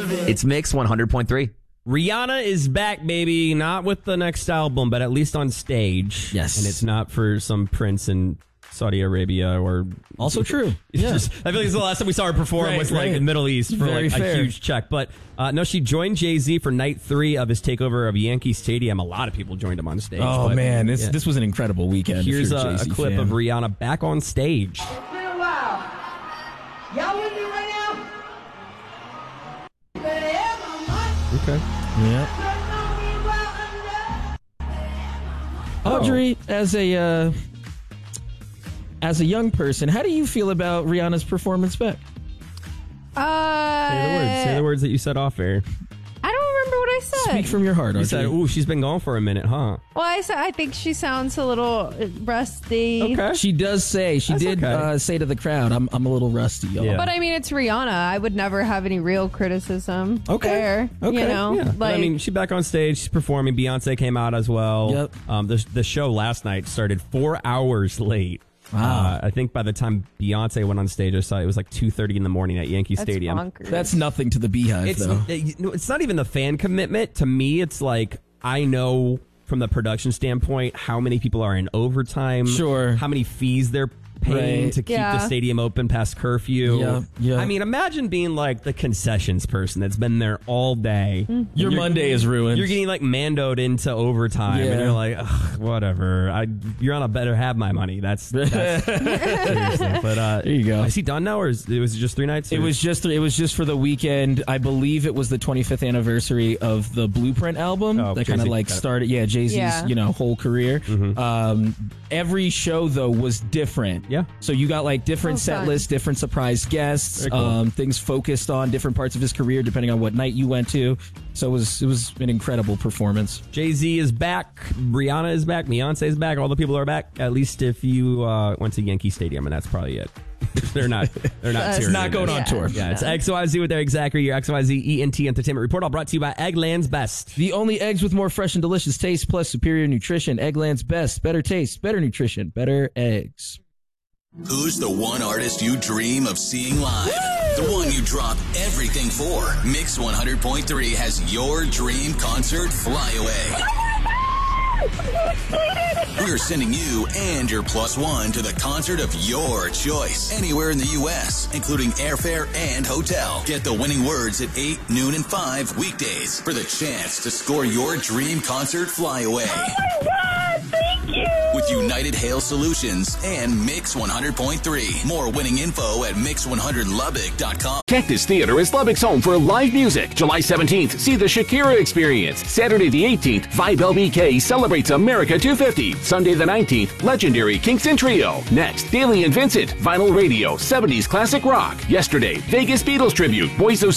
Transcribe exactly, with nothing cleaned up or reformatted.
It's Mix one hundred point three. Rihanna is back, baby. Not with the next album, but at least on stage. Yes. And it's not for some prince in Saudi Arabia or... Also true. It's Yeah. just, I feel like it's the last time we saw her perform Right, was like right. in Middle East for Very like fair. a huge check. But uh, no, she joined Jay-Z for night three of his takeover of Yankee Stadium. A lot of people joined him on stage. Oh, but, man. This, yeah. this was an incredible weekend. if Here's you're a, a Jay-Z clip fan. of Rihanna back on stage. It's been a while. Y'all with me right now? Better have my money. Okay. Yeah. Oh. Audrey, as a uh, as a young person, how do you feel about Rihanna's performance back? Uh, Say the words. Say the words that you said off air. I don't remember what I said. Speak from your heart, You Audrey. said, ooh, she's been gone for a minute, huh? Well, I said I think she sounds a little rusty. Okay. She does say, she That's did okay. uh, say to the crowd, I'm I'm a little rusty, y'all. Yeah. But I mean, it's Rihanna. I would never have any real criticism. Okay. There, Okay. You know, Yeah. But, like I mean, she's back on stage. She's performing. Beyonce came out as well. Yep. Um, the, the show last night started four hours late. Wow. Uh, I think by the time Beyonce went on stage, I saw it was like two thirty in the morning at Yankee that's Stadium. bonkers. That's nothing to the Beehive, It's though. it- no, it's not even the fan commitment. To me, it's like I know from the production standpoint how many people are in overtime. Sure. How many fees they're paying Right. to keep Yeah. the stadium open past curfew. Yeah, yeah. I mean, imagine being like the concessions person that's been there all day. Your You're- Monday is ruined. You're getting like mandoed into overtime, Yeah. and you're like, ugh, whatever. I, you're on a better have my money. That's, that's seriously. But uh, There you go. Is he done now, or is, it was just three nights? It or- was just it was just for the weekend. I believe it was the twenty-fifth anniversary of the Blueprint album Oh, that kind of Jay-Z, like got it. started. Yeah, Jay Z's Yeah. you know whole career. Um, every show though was different. Yeah. So you got like different Oh, set fun. lists, different surprise guests, Very cool. um, things focused on different parts of his career depending on what night you went to. So it was it was an incredible performance. Jay-Z is back. Rihanna is back. Beyonce is back. All the people are back. At least if you uh, went to Yankee Stadium, and that's probably it. they're not. They're not. It's touring not going this. on tour. Yeah, it's No. X Y Z with Eric Zachary, your X Y Z E N T Entertainment Report. All brought to you by Eggland's Best. The only eggs with more fresh and delicious taste plus superior nutrition. Eggland's Best. Better taste, better nutrition, better eggs. Who's the one artist you dream of seeing live? The one you drop everything for. Mix one hundred point three has your dream concert fly away. We're sending you and your plus one to the concert of your choice. Anywhere in the U S, including airfare and hotel. Get the winning words at eight, noon, and five weekdays for the chance to score your dream concert fly away. Oh my God, thank you. With United Hail Solutions and Mix one hundred point three. More winning info at mix one hundred lubbock dot com. Cactus Theater is Lubbock's home for live music. July seventeenth, see the Shakira Experience. Saturday the eighteenth, Vibe L B K celebrates America two fifty. Sunday the nineteenth, legendary Kingston Trio. Next, Daily and Vincent, Vinyl Radio, seventies classic rock. Yesterday, Vegas Beatles tribute, Boys O